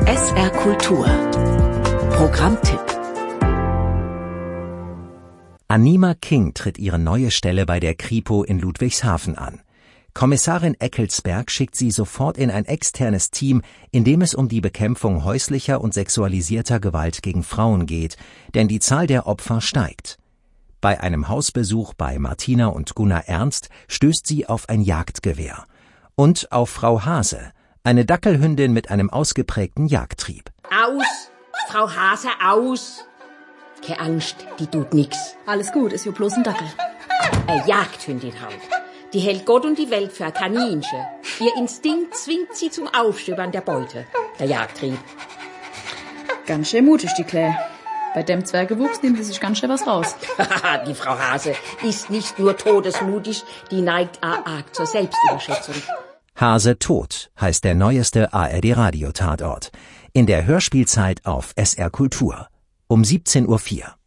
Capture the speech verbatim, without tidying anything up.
S R Kultur Programmtipp. Anima King tritt ihre neue Stelle bei der Kripo in Ludwigshafen an. Kommissarin Eckelsberg schickt sie sofort in ein externes Team, in dem es um die Bekämpfung häuslicher und sexualisierter Gewalt gegen Frauen geht, denn die Zahl der Opfer steigt. Bei einem Hausbesuch bei Martina und Gunnar Ernst stößt sie auf ein Jagdgewehr. Und auf Frau Hase, eine Dackelhündin mit einem ausgeprägten Jagdtrieb. Aus! Frau Hase, aus! Keine Angst, die tut nix. Alles gut, ist ja bloß ein Dackel. Eine Jagdhündin halt. Die hält Gott und die Welt für ein Kaninchen. Ihr Instinkt zwingt sie zum Aufstöbern der Beute. Der Jagdtrieb. Ganz schön mutig, die Claire. Bei dem Zwergewuchs nimmt sie sich ganz schön was raus. Die Frau Hase ist nicht nur todesmutig, die neigt auch arg zur Selbstüberschätzung. Hase tot heißt der neueste A R D-Radio-Tatort. In der Hörspielzeit auf S R Kultur. Um siebzehn Uhr vier.